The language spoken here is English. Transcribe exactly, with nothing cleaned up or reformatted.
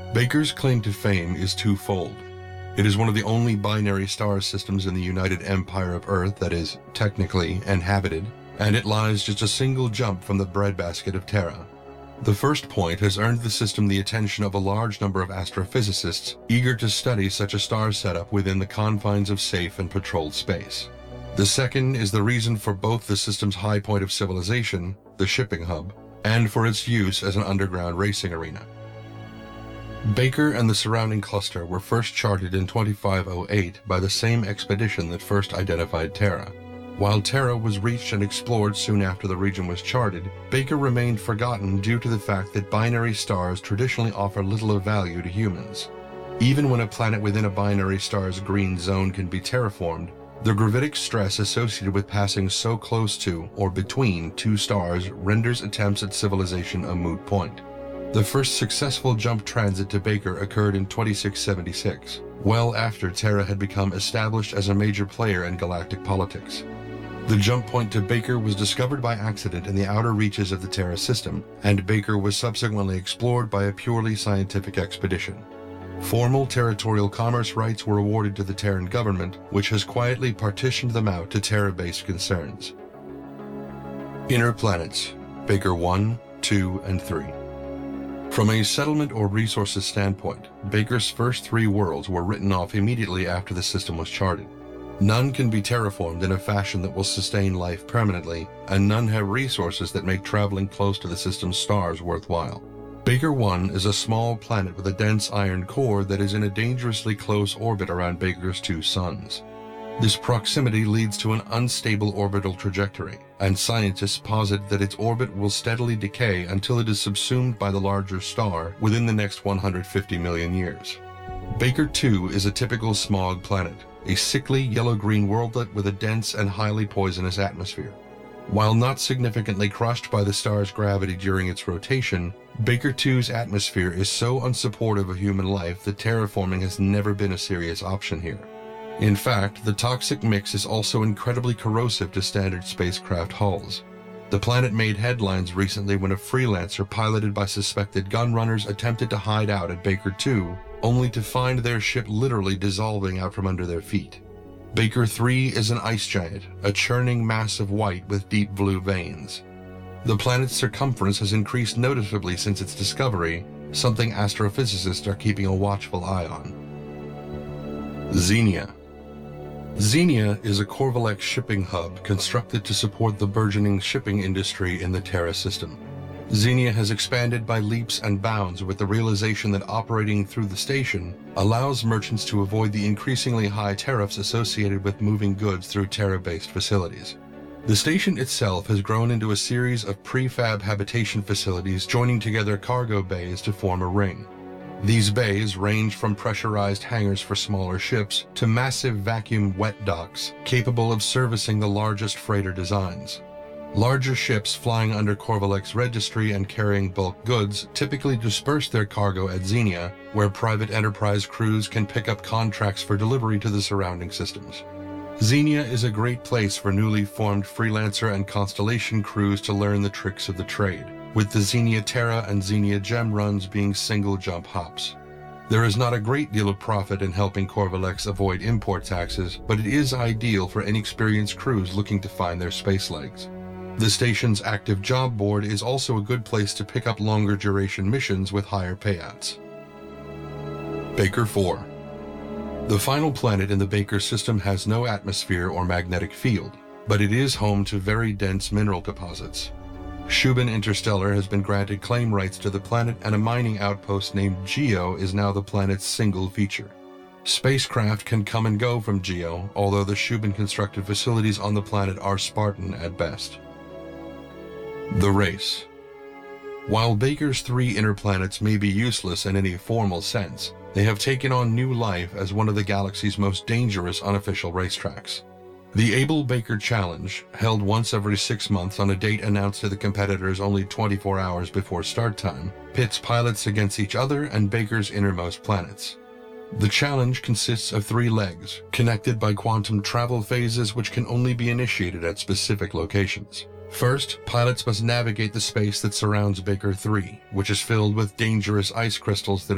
Baker's claim to fame is twofold. It is one of the only binary star systems in the United Empire of Earth that is technically inhabited, and it lies just a single jump from the breadbasket of Terra. The first point has earned the system the attention of a large number of astrophysicists eager to study such a star setup within the confines of safe and patrolled space. The second is the reason for both the system's high point of civilization, the shipping hub, and for its use as an underground racing arena. Baker and the surrounding cluster were first charted in twenty-five oh eight by the same expedition that first identified Terra. While Terra was reached and explored soon after the region was charted, Baker remained forgotten due to the fact that binary stars traditionally offer little of value to humans. Even when a planet within a binary star's green zone can be terraformed, the gravitic stress associated with passing so close to or between two stars renders attempts at civilization a moot point. The first successful jump transit to Baker occurred in twenty-six seventy-six, well after Terra had become established as a major player in galactic politics. The jump point to Baker was discovered by accident in the outer reaches of the Terra system, and Baker was subsequently explored by a purely scientific expedition. Formal territorial commerce rights were awarded to the Terran government, which has quietly partitioned them out to Terra-based concerns. Inner planets, Baker one, two, and three. From a settlement or resources standpoint, Baker's first three worlds were written off immediately after the system was charted. None can be terraformed in a fashion that will sustain life permanently, and none have resources that make traveling close to the system's stars worthwhile. Baker one is a small planet with a dense iron core that is in a dangerously close orbit around Baker's two suns. This proximity leads to an unstable orbital trajectory, and scientists posit that its orbit will steadily decay until it is subsumed by the larger star within the next one hundred fifty million years. Baker two is a typical smog planet, a sickly yellow-green worldlet with a dense and highly poisonous atmosphere. While not significantly crushed by the star's gravity during its rotation, Baker two's atmosphere is so unsupportive of human life that terraforming has never been a serious option here. In fact, the toxic mix is also incredibly corrosive to standard spacecraft hulls. The planet made headlines recently when a freelancer piloted by suspected gunrunners attempted to hide out at Baker two, only to find their ship literally dissolving out from under their feet. Baker three is an ice giant, a churning mass of white with deep blue veins. The planet's circumference has increased noticeably since its discovery, something astrophysicists are keeping a watchful eye on. Xenia. Xenia is a Corvallis shipping hub constructed to support the burgeoning shipping industry in the Terra system. Xenia has expanded by leaps and bounds with the realization that operating through the station allows merchants to avoid the increasingly high tariffs associated with moving goods through Terra-based facilities. The station itself has grown into a series of prefab habitation facilities joining together cargo bays to form a ring. These bays range from pressurized hangars for smaller ships to massive vacuum wet docks capable of servicing the largest freighter designs. Larger ships flying under Corvallis registry and carrying bulk goods typically disperse their cargo at Xenia, where private enterprise crews can pick up contracts for delivery to the surrounding systems. Xenia is a great place for newly formed freelancer and Constellation crews to learn the tricks of the trade, with the Xenia Terra and Xenia Gem runs being single jump hops. There is not a great deal of profit in helping Corvallis avoid import taxes, but it is ideal for inexperienced crews looking to find their space legs. The station's active job board is also a good place to pick up longer duration missions with higher payouts. Baker four. The final planet in the Baker system has no atmosphere or magnetic field, but it is home to very dense mineral deposits. Shubin Interstellar has been granted claim rights to the planet, and a mining outpost named Geo is now the planet's single feature. Spacecraft can come and go from Geo, although the Shubin constructed facilities on the planet are Spartan at best. The Race. While Baker's three inner planets may be useless in any formal sense, they have taken on new life as one of the galaxy's most dangerous unofficial racetracks. The Able Baker Challenge, held once every six months on a date announced to the competitors only twenty-four hours before start time, pits pilots against each other and Baker's innermost planets. The challenge consists of three legs, connected by quantum travel phases which can only be initiated at specific locations. First, pilots must navigate the space that surrounds Baker three, which is filled with dangerous ice crystals that